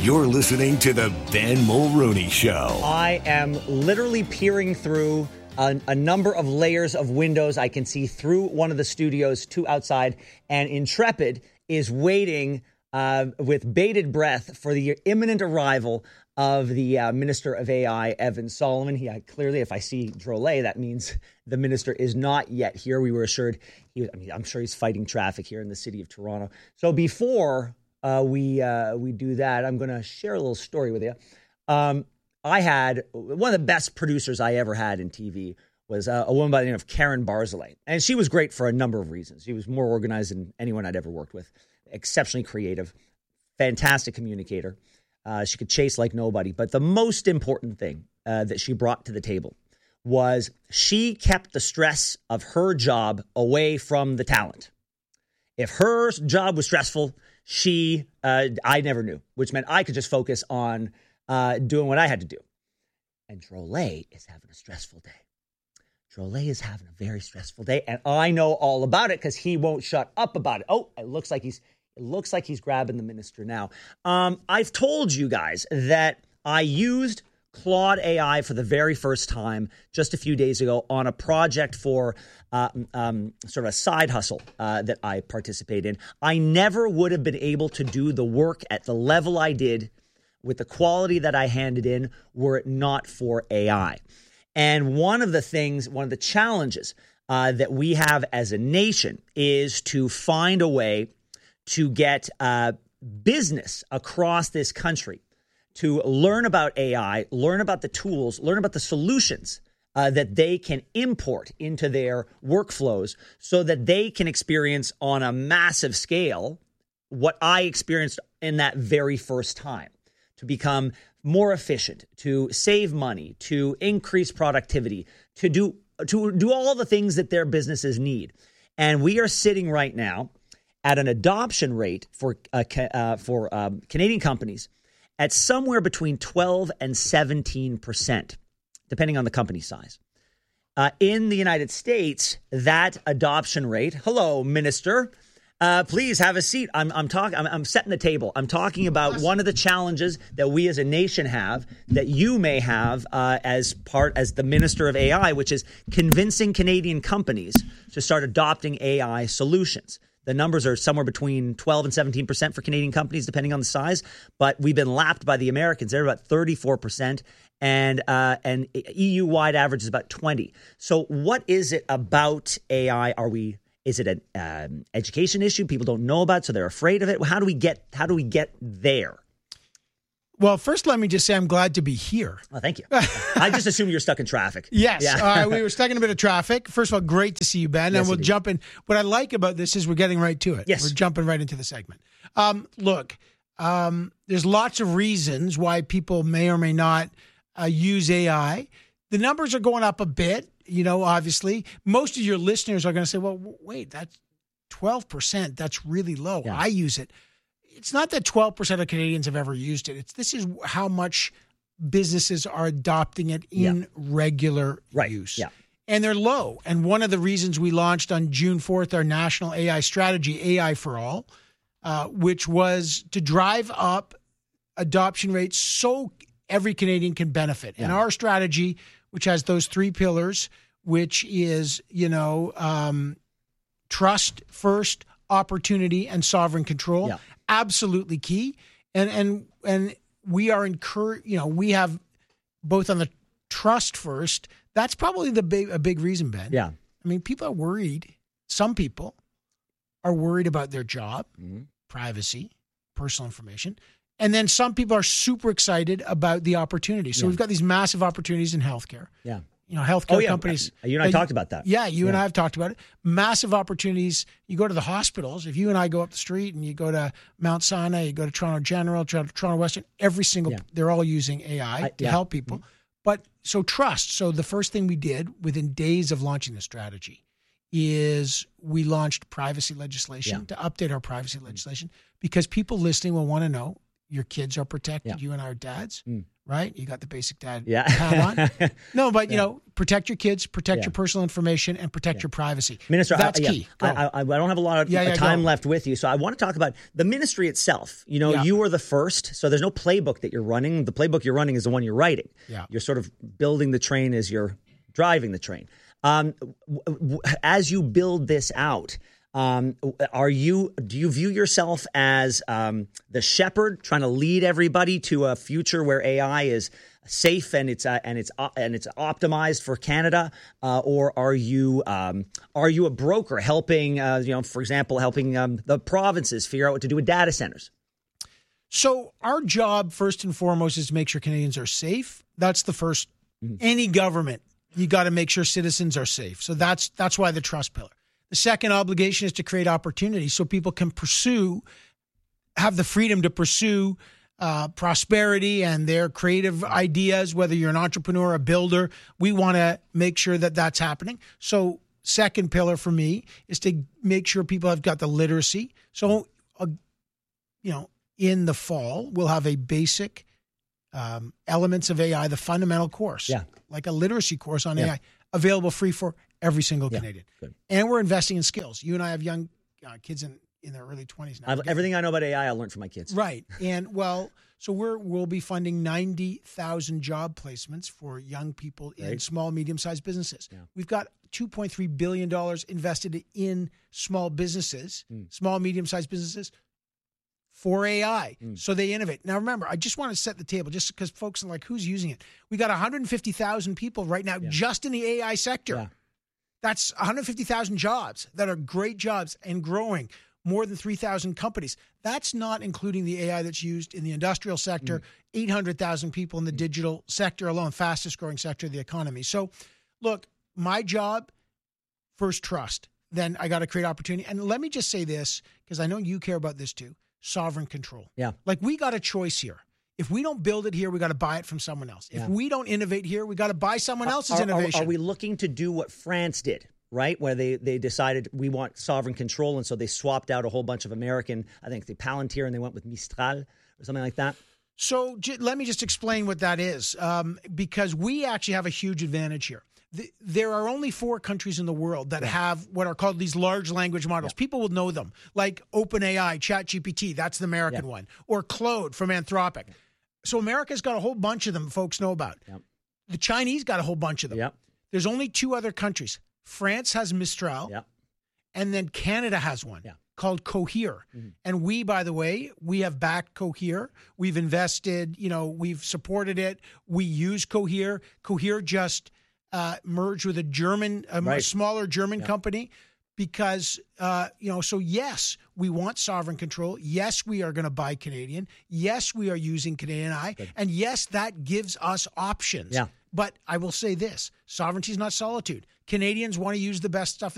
You're listening to the Ben Mulroney Show. I am literally peering through a number of layers of windows. I can see through one of the studios to outside, and Intrepid is waiting with bated breath for the imminent arrival of the Minister of AI, Evan Solomon. Clearly, if I see Drolet, that means the minister is not yet here. We were assured I'm sure he's fighting traffic here in the city of Toronto. So before we do that, I'm going to share a little story with you. I had one of the best producers I ever had in TV was a woman by the name of Karen Barzilay. And she was great for a number of reasons. She was more organized than anyone I'd ever worked with. Exceptionally creative, fantastic communicator. She could chase like nobody. But the most important thing that she brought to the table was she kept the stress of her job away from the talent. If her job was stressful, I never knew, which meant I could just focus on doing what I had to do. And Drolet is having a stressful day. Drolet is having a very stressful day, and I know all about it because he won't shut up about it. Oh, it looks like he's grabbing the minister now. I've told you guys that I used Claude AI for the very first time just a few days ago on a project for sort of a side hustle that I participate in. I never would have been able to do the work at the level I did with the quality that I handed in were it not for AI. And one of the challenges that we have as a nation is to find a way to get business across this country to learn about AI, learn about the tools, learn about the solutions that they can import into their workflows so that they can experience on a massive scale what I experienced in that very first time, to become more efficient, to save money, to increase productivity, to do all the things that their businesses need. And we are sitting right now at an adoption rate for Canadian companies at somewhere between 12 and 17%, depending on the company size. In the United States, that adoption rate, hello, Minister, please have a seat. I'm setting the table. I'm talking about one of the challenges that we as a nation have, that you may have as the Minister of AI, which is convincing Canadian companies to start adopting AI solutions. The numbers are somewhere between 12 and 17% for Canadian companies, depending on the size. But we've been lapped by the Americans. They're about 34%, and EU-wide average is about 20%. So what is it about AI? Is it an education issue? People don't know about it, so they're afraid of it. How do we get there? Well, first, let me just say I'm glad to be here. Oh, thank you. I just assumed you were stuck in traffic. Yes. Yeah. We were stuck in a bit of traffic. First of all, great to see you, Ben. Yes, and we'll jump in. What I like about this is we're getting right to it. Yes. We're jumping right into the segment. Look, there's lots of reasons why people may or may not use AI. The numbers are going up a bit, obviously. Most of your listeners are going to say, well, wait, that's 12%. That's really low. Yeah. I use it. It's not that 12% of Canadians have ever used it. This is how much businesses are adopting it in regular use. Yeah. And they're low. And one of the reasons we launched on June 4th our national AI strategy, AI for All, which was to drive up adoption rates so every Canadian can benefit. Yeah. And our strategy, which has those three pillars, which is, trust first, opportunity, and sovereign control. Yeah. Absolutely key. And we are we have both on the trust first. That's probably a big reason, Ben. Yeah. I mean, people are worried. Some people are worried about their job, privacy, personal information. And then some people are super excited about the opportunity. So we've got these massive opportunities in healthcare. Yeah. Healthcare companies. You and I talked about that. Yeah, you and I have talked about it. Massive opportunities. You go to the hospitals. If you and I go up the street and you go to Mount Sinai, you go to Toronto General, Toronto Western, they're all using AI to help people. But so trust. So the first thing we did within days of launching the strategy is we launched privacy legislation to update our privacy legislation because people listening will want to know your kids are protected. You and I are dads. right? You got the basic dad Yeah. hat on. No, but, protect your kids, protect your personal information, and protect your privacy. Minister, that's key. I don't have a lot of time left with you, so I want to talk about the ministry itself. You are the first, so there's no playbook that you're running. The playbook you're running is the one you're writing. Yeah. You're sort of building the train as you're driving the train. As you build this out, do you view yourself as the shepherd trying to lead everybody to a future where AI is safe and it's optimized for Canada, or are you a broker helping for example the provinces figure out what to do with data centers? So our job first and foremost is to make sure Canadians are safe. That's the first. Any government, you got to make sure citizens are safe. So that's why the trust pillar. The second obligation is to create opportunity so people can have the freedom to pursue prosperity and their creative ideas, whether you're an entrepreneur, a builder. We want to make sure that that's happening. So second pillar for me is to make sure people have got the literacy. So, in the fall, we'll have a basic elements of AI, the fundamental course, like a literacy course on AI, available free for every single Canadian. Good. And we're investing in skills. You and I have young kids in their early 20s now. Everything I know about AI, I learned from my kids. Right. And so we'll be funding 90,000 job placements for young people in small, medium-sized businesses. Yeah. We've got $2.3 billion invested in small businesses, small, medium-sized businesses, for AI, so they innovate. Now, remember, I just want to set the table, just because folks are like, who's using it? We got 150,000 people right now just in the AI sector. Yeah. That's 150,000 jobs that are great jobs and growing, more than 3,000 companies. That's not including the AI that's used in the industrial sector, 800,000 people in the digital sector alone, fastest growing sector of the economy. So, look, my job, first trust. Then I got to create opportunity. And let me just say this, because I know you care about this too. Sovereign control. Yeah. Like, we got a choice here. If we don't build it here, we got to buy it from someone else. If we don't innovate here, we got to buy someone else's innovation. Are we looking to do what France did, right? Where they decided we want sovereign control, and so they swapped out a whole bunch of American, I think the Palantir, and they went with Mistral or something like that? So let me just explain what that is, because we actually have a huge advantage here. There are only 4 countries in the world that have what are called these large language models. People will know them, like OpenAI, ChatGPT, that's the American one, or Claude from Anthropic. So America's got a whole bunch of them folks know about. The Chinese got a whole bunch of them. There's only 2 other countries. France has Mistral, and then Canada has one called Cohere. And we, by the way, we have backed Cohere. We've invested, we've supported it. We use Cohere. Cohere just merged with a smaller German company because, so yes, we want sovereign control. Yes, we are going to buy Canadian. Yes, we are using Canadian AI. And yes, that gives us options. But I will say this, sovereignty is not solitude. Canadians want to use the best stuff